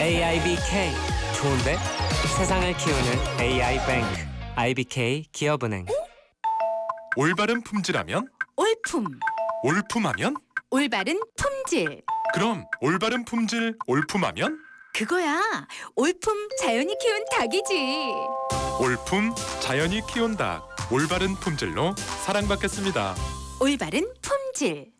AIBK 좋은데? 세상을 키우는 AI뱅크 IBK 기업은행. 올바른 품질하면? 올품, 올품하면? 올바른 품질. 그럼 올바른 품질, 올품하면? 그거야. 올품 자연이 키운 닭이지. 올품, 자연이 키운 닭. 올바른 품질로 사랑받겠습니다. 올바른 품질.